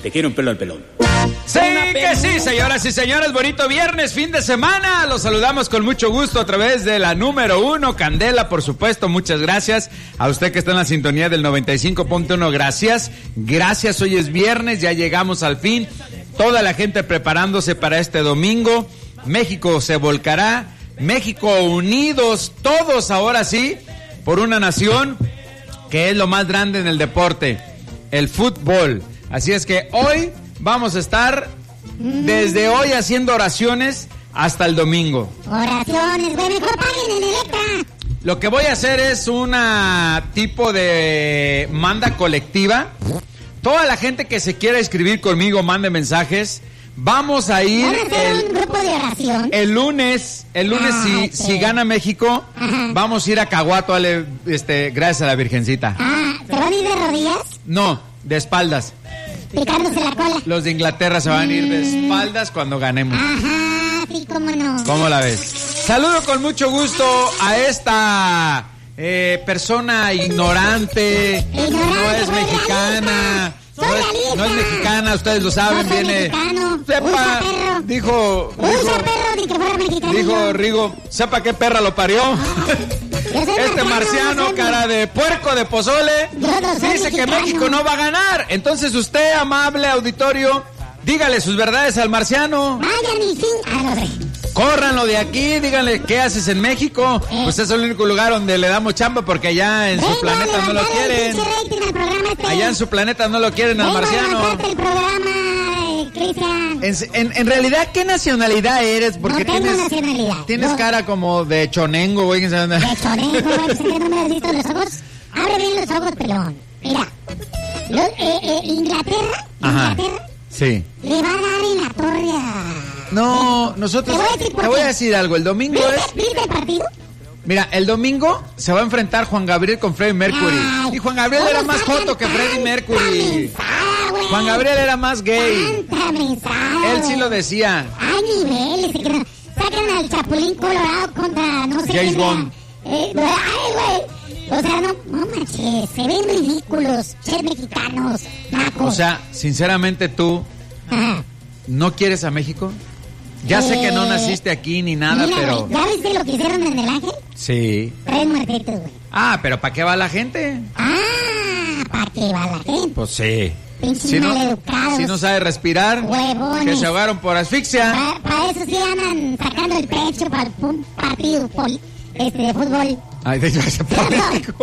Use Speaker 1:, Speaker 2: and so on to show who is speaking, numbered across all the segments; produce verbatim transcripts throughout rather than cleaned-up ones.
Speaker 1: te quiero un pelo al pelón.
Speaker 2: Sí, que sí, señoras y señores, bonito viernes, fin de semana. Los saludamos con mucho gusto a través de la número uno, Candela, por supuesto. Muchas gracias a usted que está en la sintonía del noventa y cinco punto uno. Gracias, gracias. Hoy es viernes, ya llegamos al fin. Toda la gente preparándose para este domingo. México se volcará. México unidos, todos ahora sí, por una nación que es lo más grande en el deporte, el fútbol. Así es que hoy vamos a estar desde hoy haciendo oraciones hasta el domingo.
Speaker 3: Oraciones, güey, mejor paguen en Electra.
Speaker 2: Lo que voy a hacer es una tipo de manda colectiva. Toda la gente que se quiera escribir conmigo, mande mensajes. Vamos a ir
Speaker 3: ¿Van a hacer
Speaker 2: el,
Speaker 3: un grupo de oración?
Speaker 2: el lunes, el lunes
Speaker 3: Ah,
Speaker 2: si,
Speaker 3: okay.
Speaker 2: si gana México,
Speaker 3: Ajá.
Speaker 2: vamos a ir a Caguato, ale, este, gracias a la Virgencita.
Speaker 3: Ah, ¿se van a ir de rodillas?
Speaker 2: No, de espaldas.
Speaker 3: Picándose la cola.
Speaker 2: Los de Inglaterra se van a ir de espaldas cuando ganemos.
Speaker 3: Ajá, sí, cómo no.
Speaker 2: ¿Cómo la ves? Saludo con mucho gusto a esta eh, persona ignorante,
Speaker 3: Ignorante,
Speaker 2: no es
Speaker 3: soy
Speaker 2: mexicana.
Speaker 3: Soy
Speaker 2: No es,
Speaker 3: realista.
Speaker 2: no es mexicana, ustedes lo saben,
Speaker 3: No soy
Speaker 2: viene.
Speaker 3: mexicano.
Speaker 2: Sepa,
Speaker 3: Usa perro.
Speaker 2: dijo,
Speaker 3: Usa
Speaker 2: dijo,
Speaker 3: perro ni que fuera mexicano.
Speaker 2: dijo
Speaker 3: yo.
Speaker 2: Rigo, sepa qué perra lo parió.
Speaker 3: Yo soy
Speaker 2: Este marciano,
Speaker 3: soy-
Speaker 2: cara de puerco de pozole,
Speaker 3: Yo no soy
Speaker 2: dice que
Speaker 3: mexicano.
Speaker 2: México no va a ganar. Entonces usted, amable auditorio, dígale sus verdades al marciano.
Speaker 3: Vayan y sí. Ah, no sé.
Speaker 2: Córranlo de aquí, díganle qué haces en México.
Speaker 3: Eh.
Speaker 2: Pues es el único lugar donde le damos chamba porque allá en su
Speaker 3: Vengo a
Speaker 2: planeta no lo
Speaker 3: levantar el
Speaker 2: quieren.
Speaker 3: pinche rating al programa este.
Speaker 2: Allá en su planeta no lo quieren al
Speaker 3: Vengo a
Speaker 2: marciano.
Speaker 3: levantarte el programa, eh, Cristian.
Speaker 2: En, en, en realidad, ¿qué nacionalidad eres? Porque
Speaker 3: No tengo
Speaker 2: tienes,
Speaker 3: nacionalidad.
Speaker 2: tienes
Speaker 3: Yo-
Speaker 2: cara como de chonengo, güey. ¿Quién sabe dónde?
Speaker 3: De chonejo, güey, pues, ¿qué no me has visto los ojos? Abre bien los ojos, pelón. Mira, lo- eh, eh, Inglaterra,
Speaker 2: Ajá.
Speaker 3: Inglaterra
Speaker 2: Sí.
Speaker 3: le va a dar en la torre a...
Speaker 2: No, nosotros...
Speaker 3: Te voy a decir por
Speaker 2: Te voy
Speaker 3: qué.
Speaker 2: a decir algo. El domingo
Speaker 3: ¿Viste,
Speaker 2: es...
Speaker 3: ¿Viste el partido?
Speaker 2: Mira, el domingo se va a enfrentar Juan Gabriel con Freddie Mercury.
Speaker 3: Ay,
Speaker 2: Y Juan Gabriel
Speaker 3: ¿cómo
Speaker 2: era más
Speaker 3: sacan
Speaker 2: joto que Freddie
Speaker 3: tanta
Speaker 2: Mercury.
Speaker 3: mensada, güey?
Speaker 2: Juan Gabriel era más gay.
Speaker 3: Tanta mensada,
Speaker 2: Él sí
Speaker 3: güey.
Speaker 2: lo decía.
Speaker 3: Hay niveles. que no- Sacan al Chapulín Colorado contra no sé
Speaker 2: James
Speaker 3: quién era.
Speaker 2: Bond.
Speaker 3: Eh, ay, güey. O sea, no, no manches. Se ven ridículos. Ser mexicanos. Nacos.
Speaker 2: O sea, sinceramente tú
Speaker 3: Ajá.
Speaker 2: no quieres a México. Ya sé que no
Speaker 3: Eh,
Speaker 2: naciste aquí ni nada,
Speaker 3: Mira,
Speaker 2: pero...
Speaker 3: güey, ¿ya viste lo que hicieron en el Ángel?
Speaker 2: Sí.
Speaker 3: Tres muertitos, güey.
Speaker 2: Ah, pero ¿para qué va la gente?
Speaker 3: Ah, ¿para qué va la gente?
Speaker 2: Pues sí.
Speaker 3: Pinches
Speaker 2: Si no,
Speaker 3: maleducados.
Speaker 2: si no sabe respirar,
Speaker 3: Huevones.
Speaker 2: que se ahogaron por asfixia.
Speaker 3: Para, para eso sí andan sacando el pecho para un partido poli- este, de fútbol.
Speaker 2: Ay, de ese político.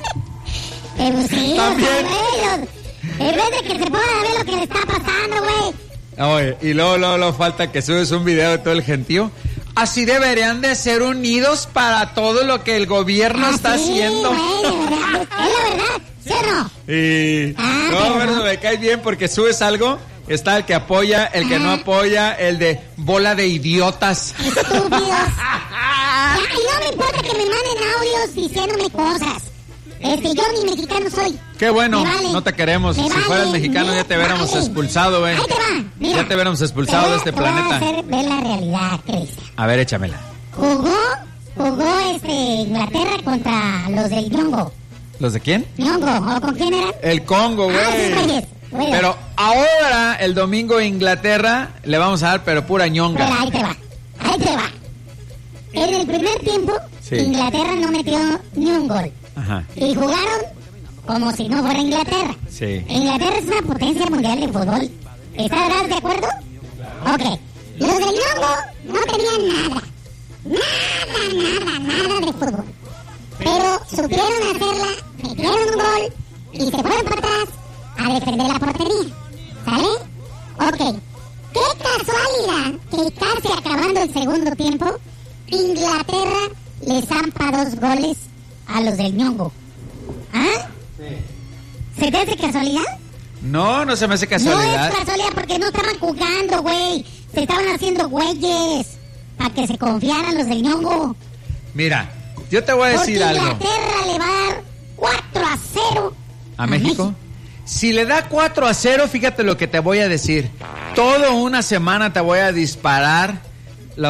Speaker 3: Eh, pues sí,
Speaker 2: También.
Speaker 3: o sea, güey, los- en vez de que se pongan a ver lo que le está pasando, güey.
Speaker 2: Oye, y luego, luego, luego falta que subes un video de todo el gentío. Así deberían de ser unidos para todo lo que el gobierno
Speaker 3: Ah,
Speaker 2: está
Speaker 3: sí,
Speaker 2: haciendo.
Speaker 3: güey, de verdad. Es la verdad, ¿sí o no?
Speaker 2: Y
Speaker 3: Ah,
Speaker 2: no,
Speaker 3: pero
Speaker 2: pero
Speaker 3: no.
Speaker 2: me cae bien porque subes algo, está el que apoya, el que no
Speaker 3: Ajá.
Speaker 2: apoya, el de bola de idiotas.
Speaker 3: Estúpidos. Ya, y no me importa que me manden audios diciéndome cosas. Este, yo ni mexicano soy.
Speaker 2: Qué bueno,
Speaker 3: Me vale.
Speaker 2: no te queremos.
Speaker 3: Me
Speaker 2: Si
Speaker 3: vale,
Speaker 2: fueras mexicano
Speaker 3: me
Speaker 2: ya te hubiéramos
Speaker 3: vale.
Speaker 2: expulsado, güey.
Speaker 3: Ahí te va, mira.
Speaker 2: Ya te hubiéramos expulsado
Speaker 3: Te voy
Speaker 2: de
Speaker 3: a-
Speaker 2: este
Speaker 3: te voy a
Speaker 2: planeta.
Speaker 3: hacer ver la realidad, Cristian.
Speaker 2: A ver, échamela.
Speaker 3: Jugó, jugó este Inglaterra contra los del Ñongo.
Speaker 2: ¿Los de quién?
Speaker 3: ¿Ñongo? ¿O con quién eran?
Speaker 2: El Congo,
Speaker 3: Ah, sí,
Speaker 2: güey.
Speaker 3: güeyes. Bueno.
Speaker 2: Pero ahora, el domingo, Inglaterra, le vamos a dar, pero pura
Speaker 3: Pero
Speaker 2: ñonga.
Speaker 3: ahí te va, ahí te va. En el primer tiempo,
Speaker 2: Sí.
Speaker 3: Inglaterra no metió ni un gol.
Speaker 2: Ajá.
Speaker 3: Y jugaron como si no fuera Inglaterra.
Speaker 2: Sí.
Speaker 3: Inglaterra es una potencia mundial de fútbol. ¿Estás de acuerdo? Ok. Los del Ñongo no tenían nada. Nada, nada, nada de fútbol. Pero supieron hacerla, metieron un gol y se fueron para atrás a defender la portería. ¿Sale? Ok. Qué casualidad que casi acabando el segundo tiempo, Inglaterra le zampa dos goles a los del Ñongo. ¿Ah? ¿Se te hace casualidad?
Speaker 2: No, no se me hace casualidad.
Speaker 3: No es casualidad porque no estaban jugando, güey. Se estaban haciendo güeyes para que se confiaran los del Ñongo.
Speaker 2: Mira, yo te voy a
Speaker 3: Porque
Speaker 2: decir algo.
Speaker 3: Inglaterra le va a dar cuatro a cero
Speaker 2: ¿A México? Si le da cuatro a cero, fíjate lo que te voy a decir. Toda una semana te voy a disparar los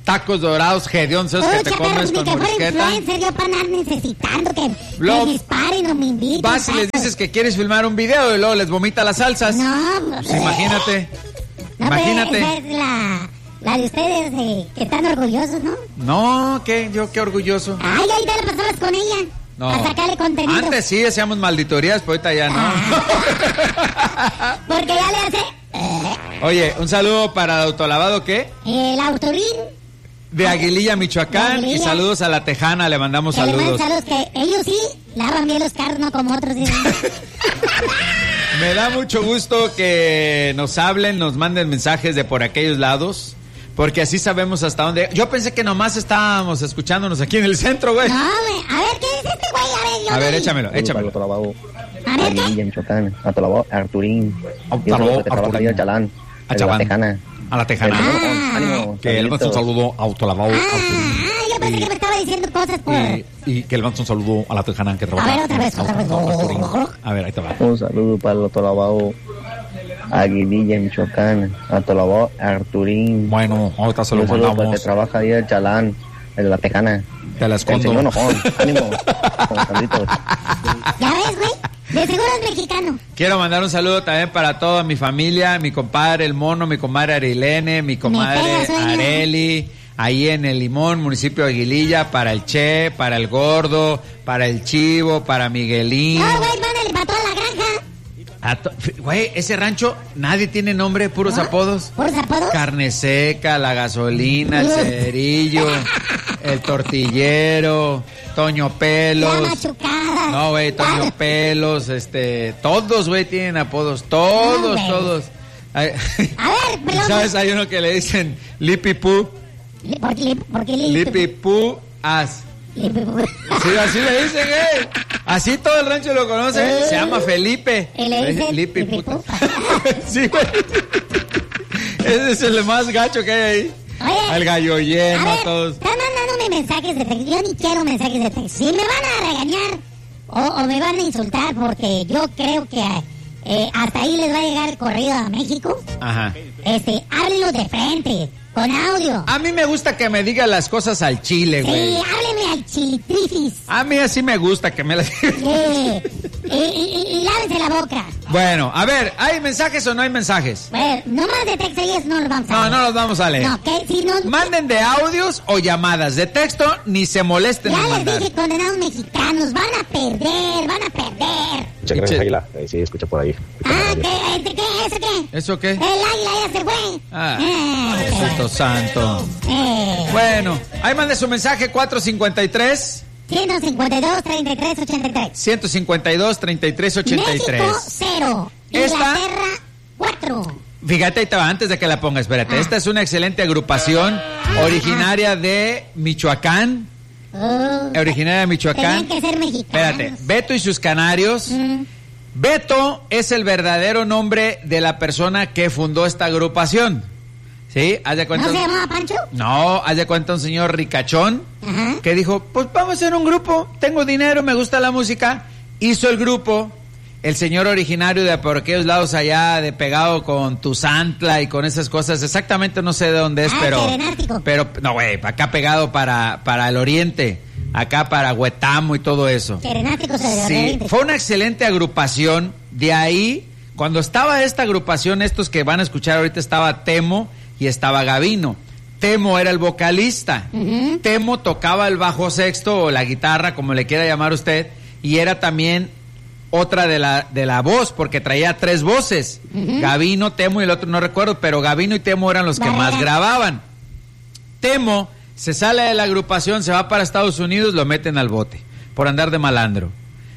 Speaker 2: tacos dorados hediondos que te comes con morisqueta.
Speaker 3: Yo para andar necesitando que me disparen o me inviten.
Speaker 2: Vas y les dices que quieres filmar un video y luego les vomita las salsas.
Speaker 3: No,
Speaker 2: pues imagínate.
Speaker 3: No, imagínate. Esa es la, la de ustedes de, que están orgullosos, ¿no?
Speaker 2: No, ¿qué? Yo qué orgulloso.
Speaker 3: Ay, ahí te la pasabas con ella.
Speaker 2: No.
Speaker 3: Para sacarle contenido.
Speaker 2: Antes sí hacíamos malditorías, pero ahorita ya no.
Speaker 3: Ah. Porque ya le hace...
Speaker 2: Oye, un saludo para el autolavado, ¿qué?
Speaker 3: El Autorín.
Speaker 2: De Aguililla, Michoacán.
Speaker 3: Aguililla.
Speaker 2: Y saludos a la Tejana, le mandamos
Speaker 3: que
Speaker 2: saludos.
Speaker 3: Le saludos que ellos sí lavan bien los carros, no como otros.
Speaker 2: Me da mucho gusto que nos hablen, nos manden mensajes de por aquellos lados. Porque así sabemos hasta dónde. Yo pensé que nomás estábamos escuchándonos aquí en el centro, güey.
Speaker 3: No, güey. A ver, ¿qué dice este güey? A ver, yo
Speaker 2: A ver,
Speaker 3: vi.
Speaker 2: échamelo, échamelo.
Speaker 3: A ver, ¿qué?
Speaker 1: Michoacán, Atolabao, Arturín.
Speaker 2: Atolabao,
Speaker 1: Que trabaja ahí el Chalán.
Speaker 2: A Chalán.
Speaker 1: La Tejana.
Speaker 2: A la Tejana.
Speaker 3: Ah.
Speaker 1: Ánimo.
Speaker 2: Que él manda un saludo a Autolavao.
Speaker 3: Ah, yo pensé que me estaba diciendo cosas por...
Speaker 2: Y, y que le manda un saludo a la Tejana que trabaja.
Speaker 3: A ver, otra vez, otra vez.
Speaker 2: A ver, ahí te va.
Speaker 1: Un saludo para el Atolabao, Aguililla, Michoacán. Atolabao, Arturín.
Speaker 2: Bueno, ahorita se lo
Speaker 1: Un saludo para el que
Speaker 2: mandamos.
Speaker 1: trabaja ahí el Chalán. El de la Tejana.
Speaker 2: Te la
Speaker 1: El señor
Speaker 2: escondo.
Speaker 1: Nojón. Ánimo. Con Carlitos.
Speaker 3: ¿Ya ves, güey? De seguro es mexicano.
Speaker 2: Quiero mandar un saludo también para toda mi familia, mi compadre El Mono, mi comadre Arilene, mi comadre
Speaker 3: pega sueño.
Speaker 2: Areli, ahí en el Limón, municipio de Aguililla, para el Che, para el Gordo, para el Chivo, para Miguelín.
Speaker 3: No, güey, mándale para toda la granja.
Speaker 2: A to- Güey, ese rancho nadie tiene nombre, puros
Speaker 3: ¿No?
Speaker 2: apodos.
Speaker 3: ¿Puros apodos?
Speaker 2: Carne seca, la gasolina, el cerillo, el tortillero, Toño
Speaker 3: La
Speaker 2: Pelos.
Speaker 3: machucada.
Speaker 2: No, güey, Toño Pelos, este, todos, güey, tienen apodos, todos,
Speaker 3: No, güey.
Speaker 2: todos. Ay,
Speaker 3: A ver, pelón.
Speaker 2: ¿sabes? Hay uno que le dicen Lipipu,
Speaker 3: Li- ¿Por qué? ¿Por qué? li-
Speaker 2: Lipipu As.
Speaker 3: li-
Speaker 2: Sí, así le dicen, güey. Así todo el rancho lo conoce. Se llama Felipe.
Speaker 3: Y le dicen
Speaker 2: Lipipu.
Speaker 3: Lipipu.
Speaker 2: Sí, güey. Ese es el más gacho que hay ahí.
Speaker 3: Oye,
Speaker 2: El gallo lleno,
Speaker 3: a ver,
Speaker 2: todos.
Speaker 3: están mandándome mensajes de texto. Yo ni quiero mensajes de texto. Si me van a regañar o, o me van a insultar porque yo creo que eh, hasta ahí les va a llegar el corrido a México,
Speaker 2: Ajá.
Speaker 3: este, háblenlo de frente, con audio.
Speaker 2: A mí me gusta que me diga las cosas al chile, güey.
Speaker 3: Sí, hábleme al chilitrifis.
Speaker 2: A mí así me gusta que me las
Speaker 3: Sí. y, y, y, y lávense la boca.
Speaker 2: Bueno, a ver, ¿hay mensajes o no hay mensajes?
Speaker 3: Bueno, no más de texto y eso no lo vamos a
Speaker 2: No,
Speaker 3: leer.
Speaker 2: no los vamos a leer.
Speaker 3: No, que si no...
Speaker 2: Manden de audios o llamadas. De texto, ni se molesten en
Speaker 3: Ya les
Speaker 2: mandar.
Speaker 3: dije, condenados mexicanos, van a perder, van a perder.
Speaker 4: Muchas gracias, Águila. Eh, sí, escucha por ahí.
Speaker 3: Ah, ¿qué? ¿Este qué? ¿Eso qué?
Speaker 2: ¿Eso qué?
Speaker 3: El águila ya se fue.
Speaker 2: Ah,
Speaker 3: Eh,
Speaker 2: Diosito santo.
Speaker 3: eh,
Speaker 2: Bueno, ahí mande su mensaje cuatro cincuenta y tres,
Speaker 3: ciento cincuenta y dos, treinta y tres, ochenta y tres.
Speaker 2: ciento cincuenta y dos, treinta y tres, ochenta y tres.
Speaker 3: México, cero.
Speaker 2: Esta-
Speaker 3: Inglaterra, cuatro.
Speaker 2: Fíjate, ahí te va, antes de que la ponga, espérate.
Speaker 3: Ah.
Speaker 2: Esta es una excelente agrupación originaria de Michoacán.
Speaker 3: Oh,
Speaker 2: Originaria de Michoacán.
Speaker 3: tenían que ser mexicanos.
Speaker 2: Espérate, Beto y sus canarios.
Speaker 3: Mm.
Speaker 2: Beto es el verdadero nombre de la persona que fundó esta agrupación. ¿Sí? ¿Haz de
Speaker 3: ¿No
Speaker 2: cuenta?
Speaker 3: se llamaba Pancho?
Speaker 2: No, haz de cuenta un señor ricachón
Speaker 3: Ajá.
Speaker 2: que dijo, pues vamos a hacer un grupo, tengo dinero, me gusta la música. Hizo el grupo. El señor originario de por aquellos lados allá, de pegado con Tuzantla y con esas cosas, exactamente no sé de dónde es,
Speaker 3: Ah,
Speaker 2: pero...
Speaker 3: Serenártico.
Speaker 2: Pero, no, güey, acá pegado para, para el oriente, acá para Huetamo y todo eso.
Speaker 3: Serenático se
Speaker 2: Sí, fue una excelente agrupación. De ahí, cuando estaba esta agrupación, estos que van a escuchar ahorita, estaba Temo y estaba Gavino. Temo era el vocalista.
Speaker 3: Ujú.
Speaker 2: Temo tocaba el bajo sexto o la guitarra, como le quiera llamar usted, y era también otra de la, de la voz, porque traía tres voces.
Speaker 3: Ujú.
Speaker 2: Gavino, Temo y el otro no recuerdo, pero Gavino y Temo eran los que
Speaker 3: Barrera.
Speaker 2: más grababan. Temo se sale de la agrupación, se va para Estados Unidos, lo meten al bote por andar de malandro.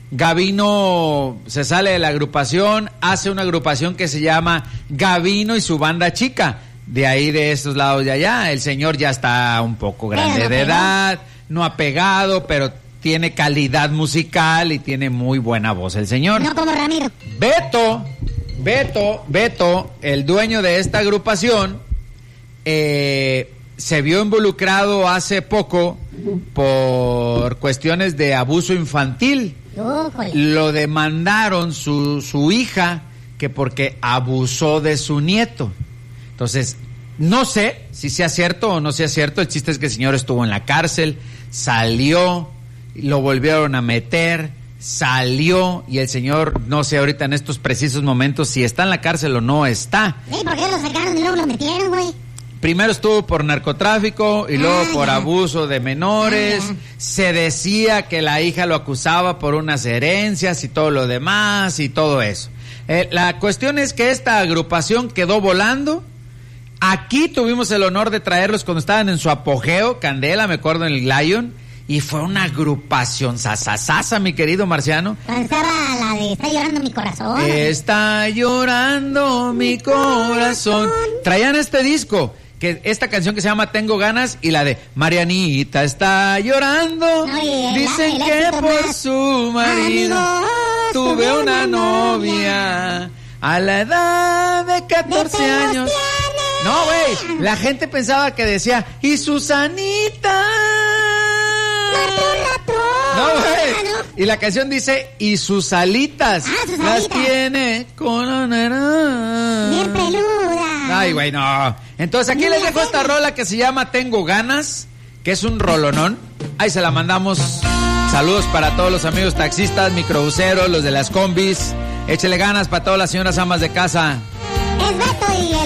Speaker 2: Gavino se sale de la agrupación, hace una agrupación que se llama Gavino y su banda chica. De ahí, de estos lados de allá, el señor ya está un poco grande
Speaker 3: Pero no
Speaker 2: de
Speaker 3: pegó.
Speaker 2: edad, no ha pegado, pero tiene calidad musical y tiene muy buena voz el señor.
Speaker 3: No como Ramiro.
Speaker 2: Beto, Beto, Beto, el dueño de esta agrupación, eh, se vio involucrado hace poco por cuestiones de abuso infantil.
Speaker 3: Újole.
Speaker 2: Lo demandaron su, su hija que porque abusó de su nieto. Entonces, No sé si sea cierto o no sea cierto, el chiste es que el señor estuvo en la cárcel, salió, lo volvieron a meter, salió y el señor, no sé ahorita en estos precisos momentos si está en la cárcel o no está.
Speaker 3: ¿Sí? ¿Por qué lo sacaron y luego lo metieron, güey?
Speaker 2: Primero estuvo por narcotráfico y luego ah, por ya. abuso de menores. Ah, se decía que la hija lo acusaba por unas herencias y todo lo demás y todo eso. Eh, la cuestión es que esta agrupación quedó volando. Aquí tuvimos el honor de traerlos cuando estaban en su apogeo, Candela, me acuerdo, en el Lion, y fue una agrupación sasasasa, mi querido Marciano.
Speaker 3: Estaba la de Está llorando mi corazón.
Speaker 2: Está llorando mi corazón. Traían este disco, que esta canción que se llama Tengo Ganas, y la de Marianita está llorando. Ay, dicen la, que por su marido amigos, tuve una novia a la edad de catorce años. No, güey, la gente pensaba que decía, y Susanita. No, güey. Y la canción dice, y sus alitas. Ah, sus las alitas. Tiene con una...
Speaker 3: bien peluda.
Speaker 2: Ay, güey, no. Entonces aquí les dejo esta rola que se llama Tengo Ganas, que es un rolonón. Ahí se la mandamos. Saludos para todos los amigos taxistas, microbuseros, los de las combis. Échele ganas para todas las señoras amas de casa.
Speaker 3: Es Beto y